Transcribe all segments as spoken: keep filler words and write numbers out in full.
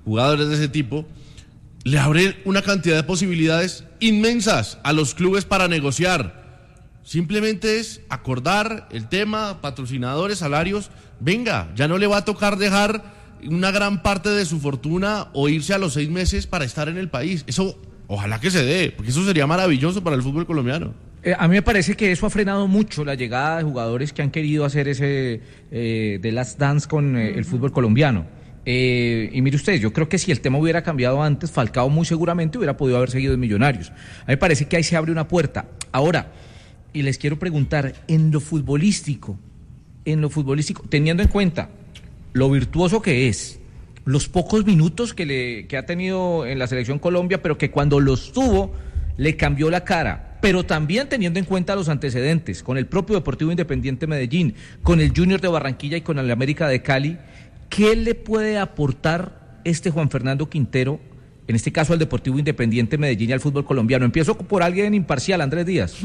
jugadores de ese tipo, le abre una cantidad de posibilidades inmensas a los clubes para negociar. Simplemente es acordar el tema, patrocinadores, salarios. Venga, ya no le va a tocar dejar una gran parte de su fortuna o irse a los seis meses para estar en el país. Eso, ojalá que se dé, porque eso sería maravilloso para el fútbol colombiano. Eh, a mí me parece que eso ha frenado mucho la llegada de jugadores que han querido hacer ese eh, The Last Dance con eh, el fútbol colombiano. Eh, y mire usted, yo creo que si el tema hubiera cambiado antes, Falcao muy seguramente hubiera podido haber seguido en Millonarios. A mí me parece que ahí se abre una puerta. Ahora, y les quiero preguntar, en lo futbolístico, en lo futbolístico, teniendo en cuenta lo virtuoso que es, los pocos minutos que, le, que ha tenido en la Selección Colombia, pero que cuando los tuvo, le cambió la cara, pero también teniendo en cuenta los antecedentes, con el propio Deportivo Independiente Medellín, con el Junior de Barranquilla y con el América de Cali, ¿qué le puede aportar este Juan Fernando Quintero, en este caso al Deportivo Independiente Medellín y al fútbol colombiano? Empiezo por alguien imparcial, Andrés Díaz.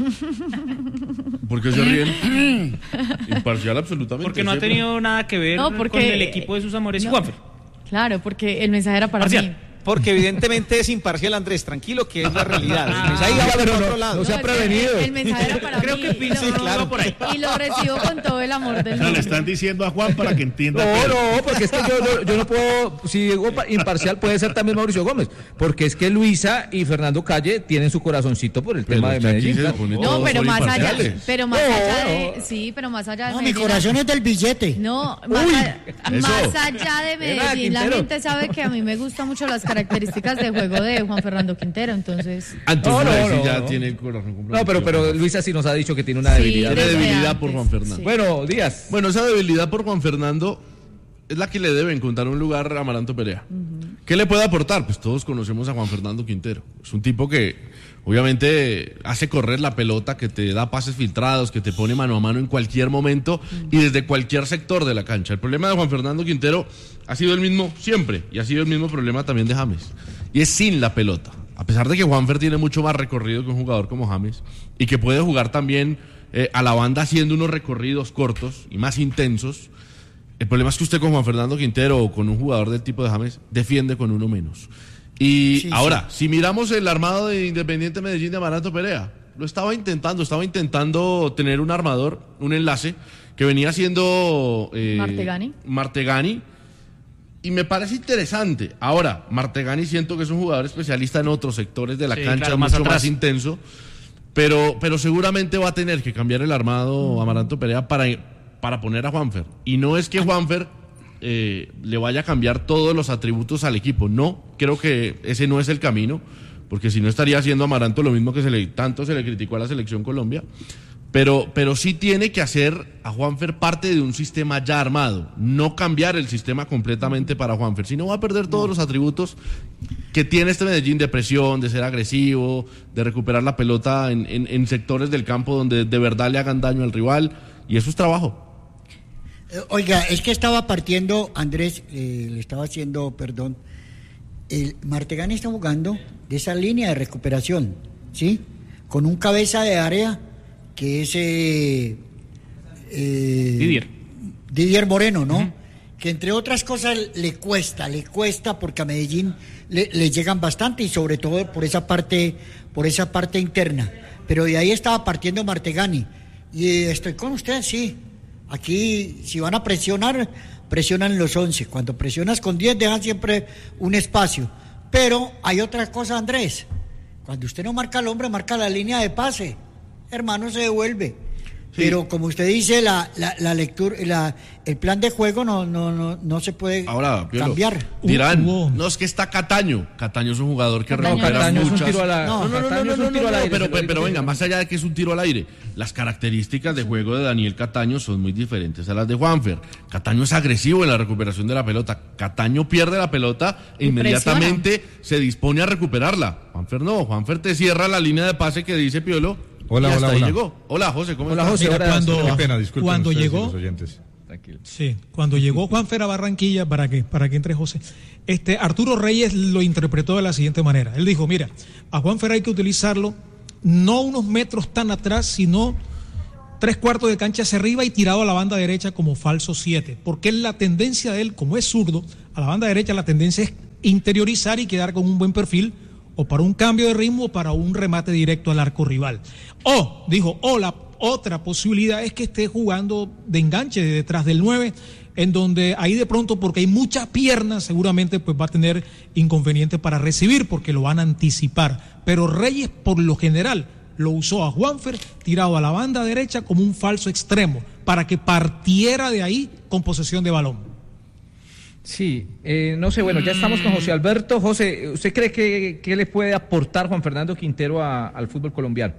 ¿Por qué se ríen? Imparcial absolutamente. Porque no ha tenido nada que ver no, porque, con el equipo de sus amores, no, Juanfer. Claro, porque el mensaje era para Parcial. mí. Porque evidentemente es imparcial, Andrés, tranquilo, que es la realidad. El Ah, mensaje va por pero otro no, lado. no se ha el- prevenido. El, el mensaje era para Creo mí. que y lo- sí, claro, por ahí. Y lo recibo con todo el amor del O sea, mundo. le están diciendo a Juan para que entienda. No, que- no, porque es que yo, yo, yo no puedo, si digo pa- imparcial puede ser también Mauricio Gómez, porque es que Luisa y Fernando Calle tienen su corazoncito por el Pero tema de es que aquí Medellín. se claro. pone No, todos pero son más allá, imparciales. pero más No, allá de, no. sí, pero más allá de No, mi Medellín. corazón es del billete. No, más, Uy, a- eso. más allá de Ven a, Medellín, la Quintero. gente sabe que a mí me gustan mucho las características de juego de Juan Fernando Quintero, entonces... Ah, entonces No, no, ahí sí no, ya no. tiene el corazón No, comprometido. pero, pero Luisa sí nos ha dicho que tiene una Sí, debilidad. Tiene desde debilidad antes, por Juan Fernando. sí. Bueno, Díaz. Bueno, esa debilidad por Juan Fernando es la que le debe encontrar un lugar a Amaranto Perea. ¿Qué le puede aportar? Pues todos conocemos a Juan Fernando Quintero. Es un tipo que obviamente hace correr la pelota, que te da pases filtrados, que te pone mano a mano en cualquier momento y desde cualquier sector de la cancha. El problema de Juan Fernando Quintero ha sido el mismo siempre y ha sido el mismo problema también de James. Y es sin la pelota. A pesar de que Juanfer tiene mucho más recorrido que un jugador como James y que puede jugar también eh, a la banda haciendo unos recorridos cortos y más intensos, el problema es que usted con Juan Fernando Quintero o con un jugador del tipo de James defiende con uno menos. Y Sí, ahora, sí. si miramos el armado de Independiente Medellín de Amaranto Perea, lo estaba intentando, estaba intentando tener un armador, un enlace, que venía siendo eh, Martegani. Martegani, y me parece interesante. Ahora, Martegani siento que es un jugador especialista en otros sectores de la Sí, cancha, claro, más mucho atrás. más intenso, pero, pero seguramente va a tener que cambiar el armado Amaranto Perea para, para poner a Juanfer. Y no es que Juanfer eh, le vaya a cambiar todos los atributos al equipo, no, creo que ese no es el camino, porque si no estaría haciendo Amaranto lo mismo que se le, tanto se le criticó a la Selección Colombia. Pero, pero sí tiene que hacer a Juanfer parte de un sistema ya armado, no cambiar el sistema completamente para Juanfer, sino va a perder todos los atributos que tiene este Medellín de presión, de ser agresivo, de recuperar la pelota en, en, en sectores del campo donde de verdad le hagan daño al rival, y eso es trabajo. Eh, Oiga, es que estaba partiendo, Andrés, eh, le estaba haciendo, perdón, el Martegani está jugando de esa línea de recuperación, ¿sí? Con un cabeza de área que es eh, eh, Didier. Didier Moreno, ¿no? Uh-huh. Que entre otras cosas le cuesta, le cuesta porque a Medellín le, le llegan bastante y sobre todo por esa parte, por esa parte interna. Pero de ahí estaba partiendo Martegani. Y estoy con usted, sí. Aquí, si van a presionar, presionan los once. Cuando presionas con diez, dejan siempre un espacio. Pero hay otra cosa, Andrés. Cuando usted no marca al hombre, marca la línea de pase. Hermano, se devuelve. Sí. Pero como usted dice, la, la, la lectura, la, el plan de juego no, no, no, no se puede Ahora, Piolo, cambiar. Dirán, Uh, uh. no es que está Cataño. Cataño es un jugador que Cataño recupera Cataño es un muchas. tiro a la- No, no, no, no, Cataño no, es un no, tiro no, al no, aire, pero, se lo pero, digo pero yo. venga, más allá de que es un tiro al aire, las características de juego de Daniel Cataño son muy diferentes a las de Juanfer. Cataño es agresivo en la recuperación de la pelota. Cataño pierde la pelota e Y inmediatamente se dispone a recuperarla. Juanfer no, Juanfer te cierra la línea de pase que dice Piolo. Hola, y hasta hola, ahí hola. llegó. Hola, José, ¿cómo Hola, estás? José. Mira, Ahora, cuando, Qué pena, disculpen cuando ustedes y llegó, los oyentes. Tranquilo. sí, cuando llegó Juanfer a Barranquilla, para que, para que entre José, este, Arturo Reyes lo interpretó de la siguiente manera. Él dijo, mira, a Juanfer hay que utilizarlo no unos metros tan atrás, sino tres cuartos de cancha hacia arriba y tirado a la banda derecha como falso siete, porque la tendencia de él, como es zurdo, a la banda derecha la tendencia es interiorizar y quedar con un buen perfil, o para un cambio de ritmo o para un remate directo al arco rival. O, dijo, o la otra posibilidad es que esté jugando de enganche de detrás del nueve, en donde ahí de pronto, porque hay muchas piernas, seguramente pues va a tener inconveniente para recibir, porque lo van a anticipar. Pero Reyes, por lo general, lo usó a Juanfer tirado a la banda derecha como un falso extremo, para que partiera de ahí con posesión de balón. Sí, eh, no sé, bueno, ya estamos con José Alberto. José, ¿usted cree que, que le puede aportar Juan Fernando Quintero a, al fútbol colombiano?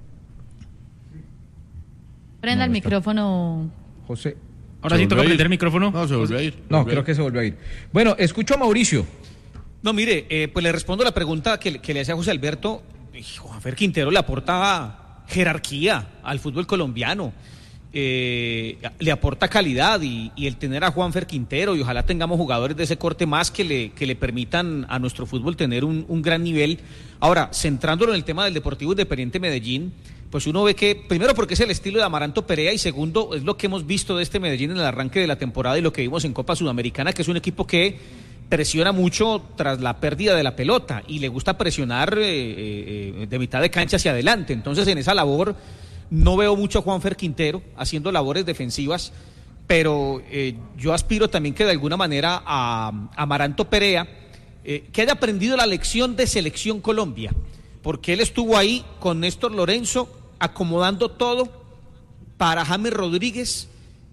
Prenda No, el está. micrófono. José. Ahora sí toca prender el micrófono. No, se volvió a ir. No, Volvió a creo ir. que se volvió a ir. Bueno, escucho a Mauricio. No, mire, eh, pues le respondo la pregunta que, que le hacía José Alberto. Juanfer Quintero le aporta jerarquía al fútbol colombiano. Eh, le aporta calidad y, y el tener a Juanfer Quintero, y ojalá tengamos jugadores de ese corte más que le, que le permitan a nuestro fútbol tener un, un gran nivel. Ahora, centrándolo en el tema del Deportivo Independiente Medellín, pues uno ve que, primero porque es el estilo de Amaranto Perea, y segundo es lo que hemos visto de este Medellín en el arranque de la temporada y lo que vimos en Copa Sudamericana, que es un equipo que presiona mucho tras la pérdida de la pelota y le gusta presionar eh, eh, de mitad de cancha hacia adelante. Entonces, en esa labor no veo mucho a Juanfer Quintero haciendo labores defensivas, pero eh, yo aspiro también que de alguna manera a, a Amaranto Perea, eh, que haya aprendido la lección de Selección Colombia, porque él estuvo ahí con Néstor Lorenzo acomodando todo para James Rodríguez,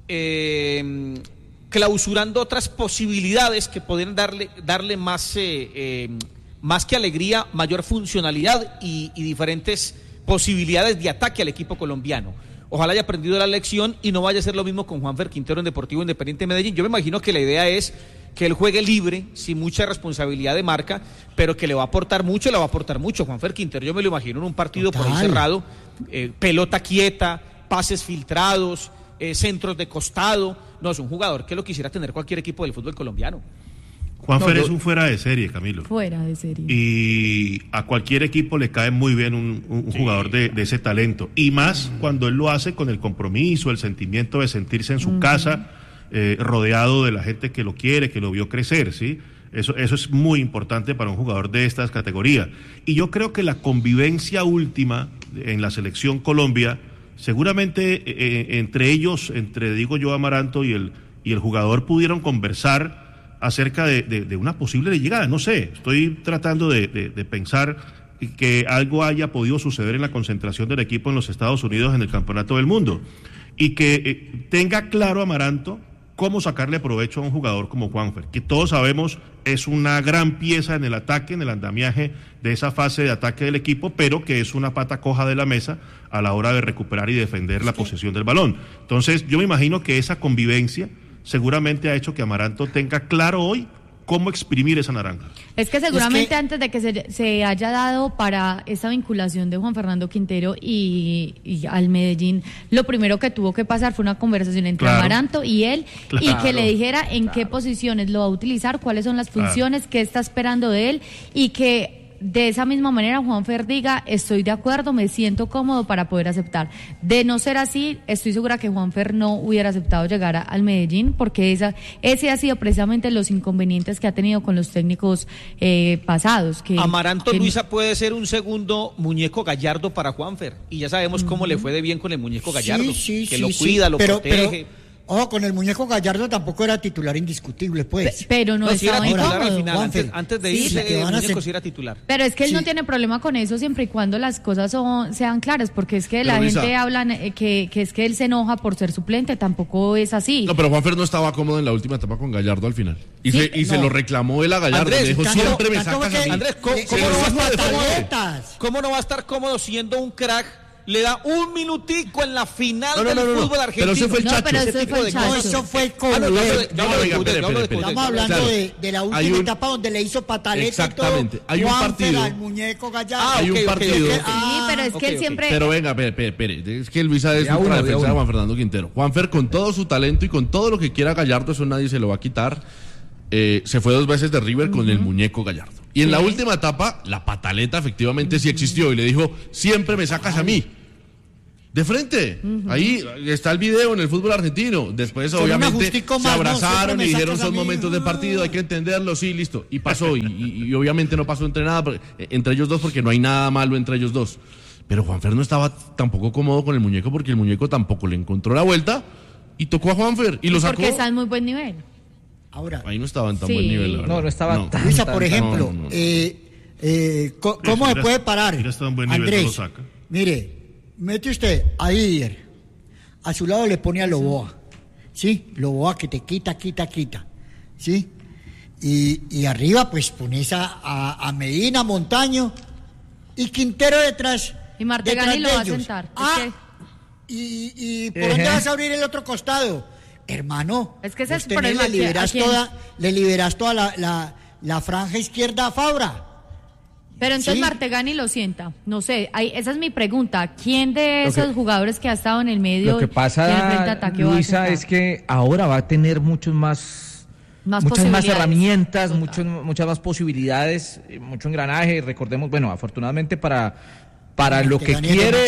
eh, clausurando otras posibilidades que podrían darle, darle más, eh, eh, más que alegría, mayor funcionalidad y, y diferentes posibilidades de ataque al equipo colombiano. Ojalá haya aprendido la lección y no vaya a ser lo mismo con Juanfer Quintero en Deportivo Independiente Medellín. Yo me imagino que la idea es que él juegue libre, sin mucha responsabilidad de marca, pero que le va a aportar mucho, le va a aportar mucho. Juanfer Quintero, yo me lo imagino en un partido Total. por ahí cerrado, eh, pelota quieta, pases filtrados, eh, centros de costado. No, es un jugador que lo quisiera tener cualquier equipo del fútbol colombiano. Juanfer No, es yo- un fuera de serie, Camilo. Fuera de serie. Y a cualquier equipo le cae muy bien un, un jugador de, de ese talento. Y más cuando él lo hace con el compromiso, el sentimiento de sentirse en su casa, eh, rodeado de la gente que lo quiere, que lo vio crecer, ¿sí? Eso, eso es muy importante para un jugador de estas categorías. Y yo creo que la convivencia última en la selección Colombia, seguramente eh, entre ellos, entre, digo yo, Amaranto y el, y el jugador pudieron conversar acerca de, de, de una posible llegada. No sé, estoy tratando de, de, de pensar que algo haya podido suceder en la concentración del equipo en los Estados Unidos en el Campeonato del Mundo, y que eh, tenga claro Amaranto cómo sacarle provecho a un jugador como Juanfer, que todos sabemos es una gran pieza en el ataque, en el andamiaje de esa fase de ataque del equipo, pero que es una pata coja de la mesa a la hora de recuperar y defender la posesión del balón. Entonces, yo me imagino que esa convivencia seguramente ha hecho que Amaranto tenga claro hoy cómo exprimir esa naranja. Es que seguramente Es que- antes de que se, se haya dado para esa vinculación de Juan Fernando Quintero y, y al Medellín, lo primero que tuvo que pasar fue una conversación entre Claro. Amaranto y él, y Claro. que le dijera en qué posiciones lo va a utilizar, cuáles son las Claro. funciones, qué está esperando de él, y que de esa misma manera Juanfer diga, estoy de acuerdo, me siento cómodo para poder aceptar. De no ser así, estoy segura que Juanfer no hubiera aceptado llegar a- al Medellín, porque esa, ese ha sido precisamente los inconvenientes que ha tenido con los técnicos eh, pasados. Que, Amaranto que- Luisa puede ser un segundo muñeco Gallardo para Juanfer, y ya sabemos cómo le fue de bien con el muñeco Gallardo, Sí, sí, que sí, lo sí. cuida, lo pero, protege. Pero, ojo, con el muñeco Gallardo tampoco era titular indiscutible, pues. Pe- pero no, No, si era estaba titular al incómodo. final, Juanfer. antes, antes de Sí, irse, te el van a muñeco hacer- sí era titular. Pero es que él no Sí. tiene problema con eso siempre y cuando las cosas son, sean claras, porque es que Pero, la Luisa. gente habla eh, que, que es que él se enoja por ser suplente, tampoco es así. No, pero Juanfer no estaba cómodo en la última etapa con Gallardo al final. Y, Sí, se, y se no. lo reclamó él a Gallardo. Andrés, le dijo, tanto- siempre me tanto sacas que- a mí. Andrés, ¿cómo, Le- cómo le no va a hizo estar cómodo? pataletas. ¿Cómo no va a estar cómodo siendo un crack? Le da un minutico en la final No, no, del no, no, no. fútbol argentino. Pero ese fue el No, Chacho. pero Ese eso tipo fue el de Chacho. No, cosas. eso fue el Ah, no, yo hablo de- Coudet. yo hablo No, de oiga, Coudet, espere, yo hablo de espere, Coudet. espere. Estamos hablando Claro. de, de la última Hay un- etapa donde le hizo pataleta Exactamente. y todo. Hay un Juanfer partido. al muñeco Gallardo. Ah, Hay ok, un ok, partido. ok. Sí, Ah, pero es que ok, él ok. siempre... Pero venga, espere, espere, espere. Es que Luisa es De a uno, ultra de a defensa de uno. Juan Fernando Quintero. Juanfer, con todo su talento y con todo lo que quiera Gallardo, eso nadie se lo va a quitar. Eh, se fue dos veces de River con el muñeco Gallardo. Y en la última etapa, la pataleta efectivamente sí existió y le dijo, siempre me sacas a mí. De frente, uh-huh. Ahí está el video en el fútbol argentino. Después, con obviamente, se más, abrazaron no, y dijeron son momentos de partido, hay que entenderlo, sí, listo. Y pasó, y, y, y obviamente no pasó entre nada, entre ellos dos, porque no hay nada malo entre ellos dos. Pero Juanfer no estaba tampoco cómodo con el muñeco, porque el muñeco tampoco le encontró la vuelta y tocó a Juanfer y lo sacó. Porque está en muy buen nivel. Ahora, ahí no estaba en tan sí. buen nivel. La verdad. No, no estaba no. tan. Luisa, tan, por ejemplo, tan, no, no, no. Eh, eh, ¿cómo se puede parar? Mira, está en buen nivel, Andrés, lo saca. Mire, mete usted a Didier, a su lado le pone a Loboa, ¿sí? Loboa que te quita, quita, quita, ¿sí? Y, y arriba pues pones a, a, a Medina, Montaño y Quintero detrás. Y Martegani lo va a sentar. Ah, es que... y, y ¿por dónde vas a abrir el otro costado? Hermano, es que ese es el problema. Le liberas toda, le liberas toda la, la, la franja izquierda a Fabra. Pero entonces sí. Martegani lo sienta. No sé, hay, esa es mi pregunta. ¿Quién de esos que, jugadores que ha estado en el medio? Lo que pasa, Luisa, es que ahora va a tener muchos más, más muchas más herramientas, Total. muchos, muchas más posibilidades, mucho engranaje. Recordemos, bueno, afortunadamente para para lo que quiere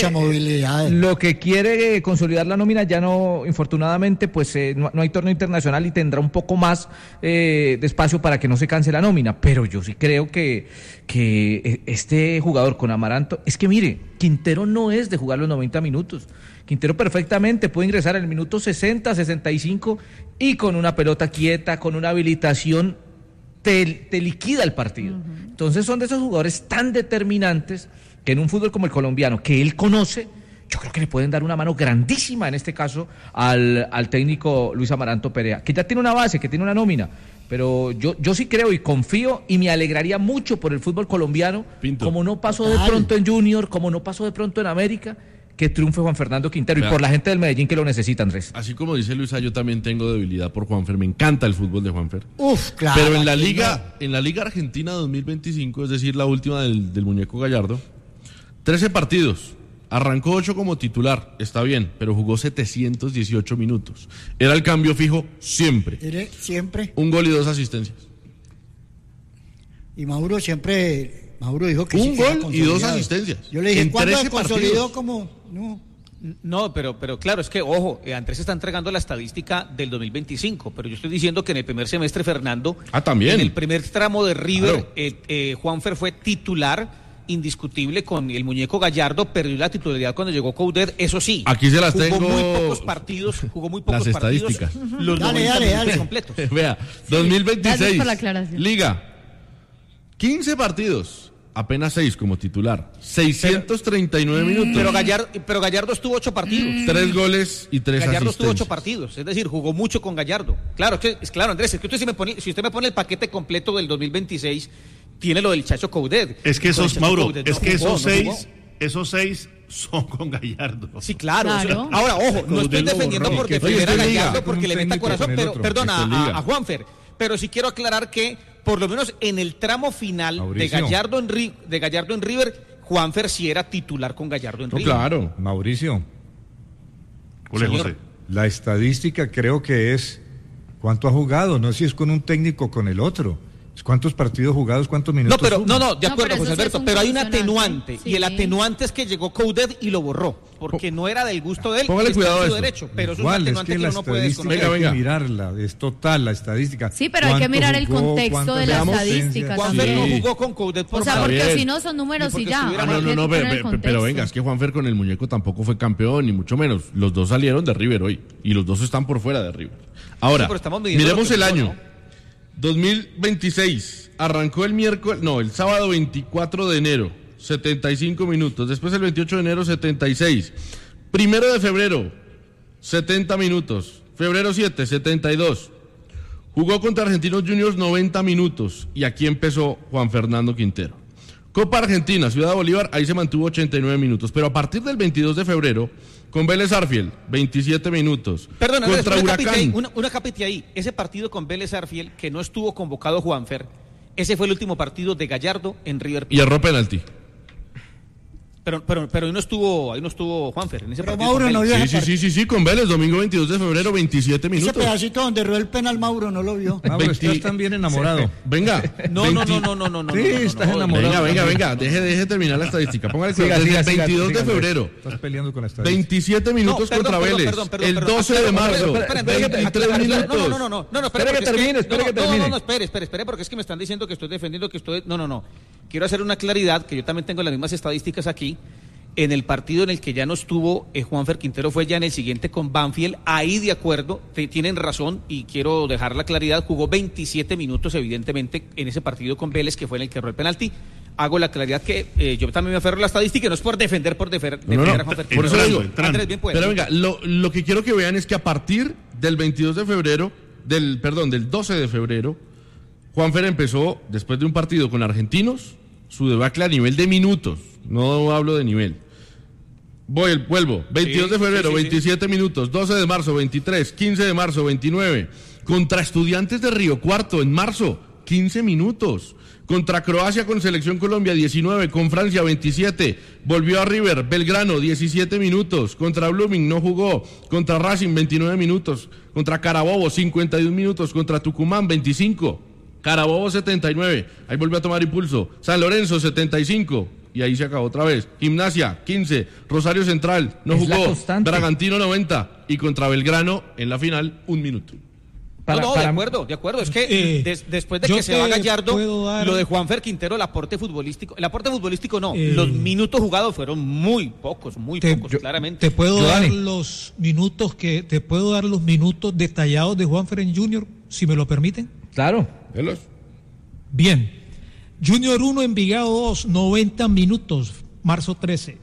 lo que quiere consolidar la nómina, ya no, infortunadamente, pues eh, no, no hay torneo internacional y tendrá un poco más eh, de espacio para que no se canse la nómina, pero yo sí creo que, que este jugador con Amaranto, es que mire, Quintero no es de jugar los noventa minutos, Quintero perfectamente puede ingresar en el minuto sesenta, sesenta y cinco y con una pelota quieta, con una habilitación, te, te liquida el partido. Uh-huh. Entonces son de esos jugadores tan determinantes que en un fútbol como el colombiano, que él conoce, yo creo que le pueden dar una mano grandísima, en este caso, al, al técnico Luis Amaranto Perea, que ya tiene una base, que tiene una nómina, pero yo, yo sí creo y confío y me alegraría mucho por el fútbol colombiano, Pinto. Como no pasó de pronto en Junior, como no pasó de pronto en América, que triunfe Juan Fernando Quintero, claro. Y por la gente del Medellín que lo necesita, Andrés. Así como dice Luisa, yo también tengo debilidad por Juanfer, me encanta el fútbol de Juanfer. Uf, claro. Pero en la Liga, en la Liga Argentina dos mil veinticinco, es decir, la última del, del muñeco Gallardo, trece partidos, arrancó ocho como titular, está bien, pero jugó setecientos dieciocho minutos. Era el cambio fijo siempre. ¿Eres siempre? Un gol y dos asistencias. Y Mauro siempre, Mauro dijo que un sí gol y dos asistencias. Yo le dije, en ¿cuándo trece se consolidó partidos? como...? No. No, pero, pero claro, es que, ojo, eh, Andrés está entregando la estadística del dos mil veinticinco, pero yo estoy diciendo que en el primer semestre, Fernando, ah, también. En el primer tramo de River, claro. eh, eh, Juanfer fue titular indiscutible con el muñeco Gallardo, perdió la titularidad cuando llegó Coudet, eso sí. Aquí se las jugó tengo. Jugó muy pocos partidos, jugó muy pocos las partidos. Estadísticas. Los dale, dale, dale. completos. Vea, dos mil veintiséis, por la aclaración. Liga, quince partidos, apenas seis como titular, seiscientos treinta y nueve minutos. Pero Gallardo, pero Gallardo estuvo ocho partidos. Tres goles y tres Gallardo asistencias. estuvo ocho partidos, es decir, jugó mucho con Gallardo. Claro, que, es claro, Andrés, es que usted si, me pone, si usted me pone el paquete completo del dos mil veintiséis, tiene lo del Chacho Coudet. Es que esos, Mauro, Coudet es no que jugó, esos no seis, jugó. esos seis son con Gallardo. Sí, claro. Claro. Ahora, ojo, no estoy defendiendo por defender a Gallardo porque le meta corazón, pero perdona a, a Juanfer. Pero sí quiero aclarar que, por lo menos en el tramo final de Gallardo, en, de Gallardo en River, Juanfer sí era titular con Gallardo en No, River. claro. Mauricio, Ole, Señor. José. la estadística creo que es cuánto ha jugado, no si es con un técnico o con el otro. Es cuántos partidos jugados, cuántos minutos. No, pero suman. no, no, de No, acuerdo, pero José eso sí Alberto, es un pero hay un condicionante. atenuante, Sí. y el atenuante es que llegó Coudet y lo borró, porque no era del gusto de él. Póngale está cuidado en a su eso. derecho, pero Igual, es un es atenuante que que, la uno no puede estadística desconocer. hay Venga, que venga. mirarla, es total la estadística. Sí, pero hay que ¿Cuánto mirar el jugó, contexto cuántas de la asistencias? estadística Juanfer también. no jugó con Coudet por O sea, favor. porque bien. si no son números Ni y porque ya. estuviera Ah, no, hay no, que no, poner pe- el pe- contexto. pero venga, es que Juanfer con el muñeco tampoco fue campeón, ni mucho menos. Los dos salieron de River hoy, y los dos están por fuera de River. Ahora, Sí, pero estamos midiendo miremos lo que el jugó, año. dos mil veintiséis, arrancó el miércoles, no, el sábado veinticuatro de enero, setenta y cinco minutos. Después el veintiocho de enero, setenta y seis. Primero de febrero, setenta minutos. Febrero siete, setenta y dos. Jugó contra Argentinos Juniors noventa minutos. Y aquí empezó Juan Fernando Quintero. Copa Argentina, Ciudad Bolívar, ahí se mantuvo ochenta y nueve minutos. Pero a partir del veintidós de febrero, con Vélez Arfield, veintisiete minutos. Perdón, Andrés, contra una capite ahí, Huracán. una, una capite ahí. Ese partido con Vélez Arfield, que no estuvo convocado Juanfer, ese fue el último partido de Gallardo en River Y Plate. erró penalti. Pero, pero, pero ahí no estuvo, ahí no estuvo Juanfer, en ese Pero partido. Mauro con no Vélez. vio Sí, sí, sí, sí, sí, con Vélez, domingo veintidós de febrero, veintisiete ese minutos. pedacito donde rueda el penal Mauro no lo vio. Mauro, veinte estás también enamorado. Venga. No, no, no, no, no, no, no. Sí, no, no, no, estás no, enamorado. Venga, venga, venga, deje, deje terminar la estadística. Póngale cuidado. Siga, Desde el siga, siga, veintidós de siga, febrero, Estás peleando con la estadística. veintisiete minutos perdón, contra perdón, Vélez. perdón, perdón, El perdón. doce de Espera, marzo, espera, espera, espera, veintitrés espera, minutos. No, no, no, no, no, no, espere, Espere que porque es termine, espere no, que no, termine. No, no, espere, espere, espere, porque es que me están diciendo que estoy defendiendo, que estoy... No, no, no. Quiero hacer una claridad, que yo también tengo las mismas estadísticas aquí. En el partido en el que ya no estuvo eh, Juanfer Quintero fue ya en el siguiente con Banfield, ahí de acuerdo, te, tienen razón y quiero dejar la claridad, jugó veintisiete minutos evidentemente en ese partido con Vélez que fue en el que erró el penalti. Hago la claridad que eh, yo también me aferro a la estadística y no es por defender, por defer, No, no, defender no, a Juanfer por eso Quintero. digo, entrando. Andrés, bien puede. Pero venga, lo, lo que quiero que vean es que a partir del veintidós de febrero, del perdón, del doce de febrero, Juanfer empezó, después de un partido con Argentinos, su debacle a nivel de minutos, no hablo de nivel. Voy, vuelvo, veintidós de febrero, sí, sí, sí. veintisiete minutos, doce de marzo, veintitrés, quince de marzo, veintinueve, contra Estudiantes de Río Cuarto en marzo, quince minutos, contra Croacia con Selección Colombia, diecinueve, con Francia, veintisiete, volvió a River, Belgrano, diecisiete minutos, contra Blooming no jugó, contra Racing, veintinueve minutos, contra Carabobo, cincuenta y un minutos, contra Tucumán, veinticinco, Carabobo, setenta y nueve, ahí volvió a tomar impulso, San Lorenzo, setenta y cinco, y ahí se acabó otra vez. Gimnasia, quince. Rosario Central, no Es la jugó. constante. Bragantino, noventa. Y contra Belgrano, en la final, un minuto. Para- no, no, para- de acuerdo, de acuerdo. Es que Eh, des- después de yo que se te va Gallardo, puedo dar- lo de Juanfer Quintero, el aporte futbolístico, el aporte futbolístico no, Eh, los minutos jugados fueron muy pocos, muy Te, pocos, yo- claramente. te puedo Yo, dar Dani. los minutos que te puedo dar los minutos detallados de Juanfer en Junior, si me lo permiten. Claro. Velos. Bien. Junior uno, Envigado dos, noventa minutos, marzo trece.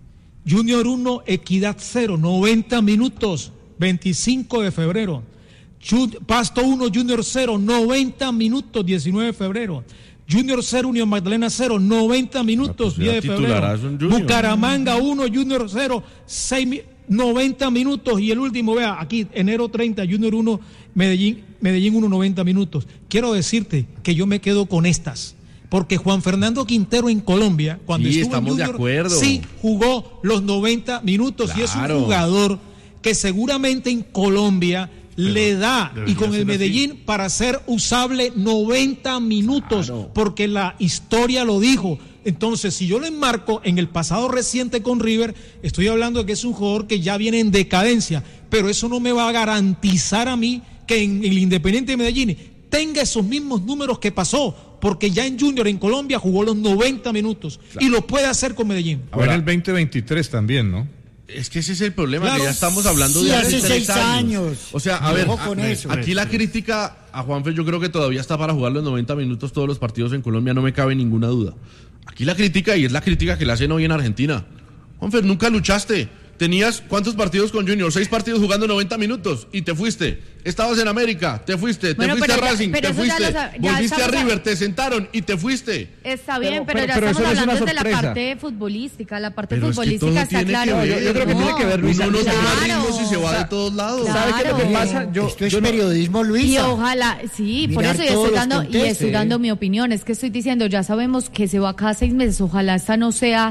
Junior uno, Equidad cero, noventa minutos, veinticinco de febrero. Ju- Pasto uno, Junior cero, noventa minutos, diecinueve de febrero. Junior cero, Unión Magdalena cero, noventa minutos, Ah, pues ya diez de febrero. titularazo en Junior. Bucaramanga uno, Junior cero, seis, mi- noventa minutos. Y el último, vea, aquí, enero treinta, Junior uno, Medellín, Medellín uno, noventa minutos. Quiero decirte que yo me quedo con estas. Porque Juan Fernando Quintero en Colombia, cuando Sí, estuvo en estamos de Junior, acuerdo. sí jugó los noventa minutos y es un Claro. jugador que seguramente en Colombia le da debería y con el ser Medellín para ser usable noventa minutos, Claro. porque la historia lo dijo. Entonces, si yo lo enmarco en el pasado reciente con River, estoy hablando de que es un jugador que ya viene en decadencia, pero eso no me va a garantizar a mí que en el Independiente de Medellín tenga esos mismos números que pasó, porque ya en Junior en Colombia jugó los noventa minutos y lo puede hacer con Medellín. Fue en el veinte veintitrés también, ¿no? Es que ese es el problema, Claro. que ya estamos hablando Sí, de hace tres seis años. O sea, a Y ver, ojo con a- eso. aquí la crítica a Juanfer yo creo que todavía está para jugar los noventa minutos todos los partidos en Colombia, no me cabe ninguna duda. Aquí la crítica, y es la crítica que le hacen hoy en Argentina. Juanfer, nunca luchaste. Tenías, ¿cuántos partidos con Junior? Seis partidos jugando noventa minutos y te fuiste. Estabas en América, te fuiste. Bueno, te fuiste pero a ya- Racing, pero te eso ya fuiste. lo sab- ya Volviste a estamos a- River, te sentaron y te fuiste. Está bien, Pero- pero, pero- ya pero eso estamos no es una hablando desde la sorpresa. parte futbolística. La parte Pero es que futbolística todo está tiene claro. que ver. Yo- yo creo que No. tiene que ver, Luisa. Uno no toma Claro. ritmos y se va de todos lados. Claro. ¿Sabe qué es lo que pasa? Yo, Esto es yo no- periodismo, Y Luisa. ojalá, sí, por Mirar eso yo todos estoy los dando, y contextos. estoy dando mi opinión. Es que estoy diciendo, ya sabemos que se va cada seis meses. Ojalá esta no sea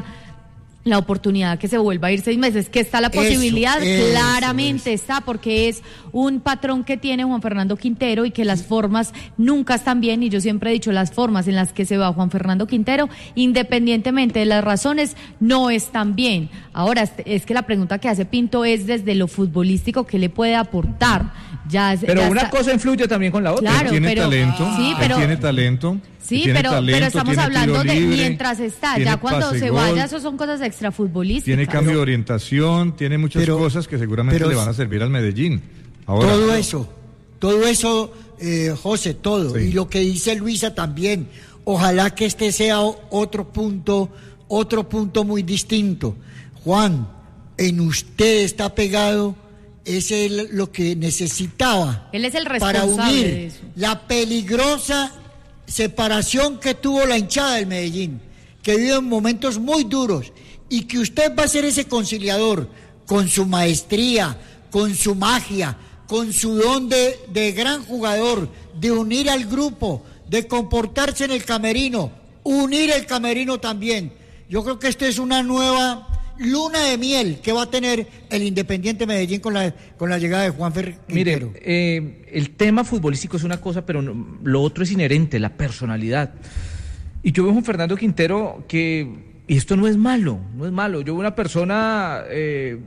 la oportunidad que se vuelva a ir seis meses, que está la Eso, posibilidad, eso, claramente está, porque es un patrón que tiene Juan Fernando Quintero y que las formas nunca están bien, y yo siempre he dicho, las formas en las que se va Juan Fernando Quintero, independientemente de las razones, no están bien. Ahora, es- es que la pregunta que hace Pinto es desde lo futbolístico, ¿qué le puede aportar? Ya, es- Pero ya una está- cosa influye también con la otra. Claro, él tiene pero- talento, sí, él pero- tiene talento. Sí, él tiene pero, talento, pero estamos tiene hablando tiro de libre, mientras está, tiene ya cuando pase se gol, vaya, eso son cosas extrafutbolísticas. tiene cambio de orientación, tiene muchas Pero- cosas que seguramente pero le van a es- servir al Medellín. Ahora, Todo eso, todo eso, eh, José, todo. Sí. Y lo que dice Luisa también. Ojalá que este sea o- otro punto, otro punto muy distinto. Juan, en usted está pegado, es el- lo que necesitaba. Él es el para responsable unir de eso. la peligrosa separación que tuvo la hinchada del Medellín, que vive en momentos muy duros, y que usted va a ser ese conciliador con su maestría, con su magia, con su don de, de gran jugador, de unir al grupo, de comportarse en el camerino, unir el camerino también, yo creo que esta es una nueva luna de miel que va a tener el Independiente Medellín con la con la llegada de Juanfer Quintero. Mire, eh, el tema futbolístico es una cosa, pero no, lo otro es inherente, la personalidad. Y yo veo a Juan Fernando Quintero que, y esto no es malo, no es malo. Yo veo una persona eh,